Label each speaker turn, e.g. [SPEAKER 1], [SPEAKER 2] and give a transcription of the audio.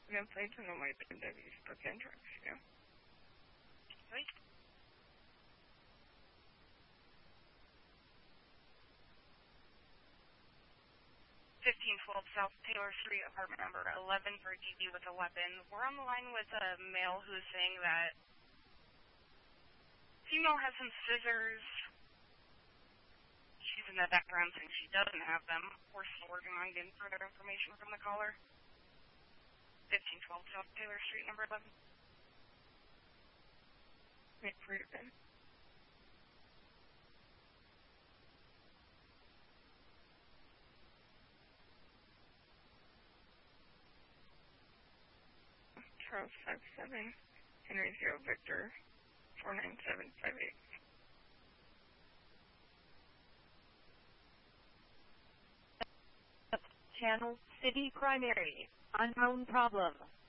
[SPEAKER 1] Nameplate to know my BMW stock entrance, yeah.
[SPEAKER 2] Right. 1512 South Taylor Street, apartment number 11 for DB with a weapon. We're on the line with a male who's saying that female has some scissors. She's in the background saying she doesn't have them. We're still working on getting further information from the caller. 1512 South Taylor Street, number 11.
[SPEAKER 1] Wait for it then. Charles 57, Henry 0 Victor 49758.
[SPEAKER 3] Channel City Primary. Unknown problem.